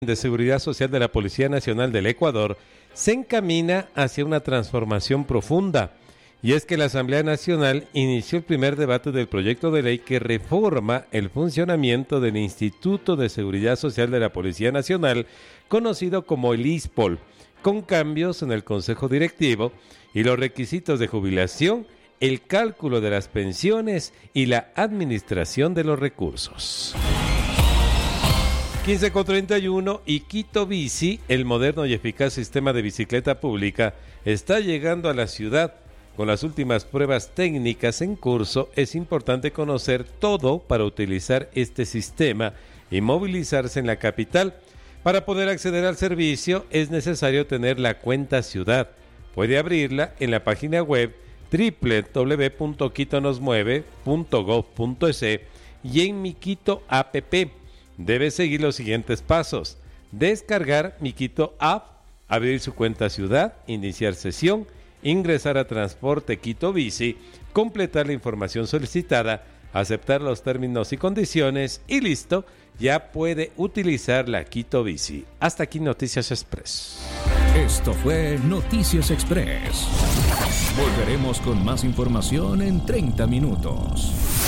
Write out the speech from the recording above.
de Seguridad Social de la Policía Nacional del Ecuador se encamina hacia una transformación profunda. Y es que la Asamblea Nacional inició el primer debate del proyecto de ley que reforma el funcionamiento del Instituto de Seguridad Social de la Policía Nacional, conocido como el ISPOL, con cambios en el Consejo Directivo y los requisitos de jubilación, el cálculo de las pensiones y la administración de los recursos. 15:31 y Quito Bici, el moderno y eficaz sistema de bicicleta pública, está llegando a la ciudad. Con las últimas pruebas técnicas en curso, es importante conocer todo para utilizar este sistema y movilizarse en la capital. Para poder acceder al servicio es necesario tener la cuenta ciudad. Puede abrirla en la página web www.quitonosmueve.gov.es y en Mi Quito App. Debe seguir los siguientes pasos: descargar Mi Quito App, abrir su cuenta ciudad, iniciar sesión, ingresar a Transporte Quito Bici, completar la información solicitada, aceptar los términos y condiciones y listo, ya puede utilizar la Quito Bici. Hasta aquí Noticias Express. Esto fue Noticias Express. Volveremos con más información en 30 minutos.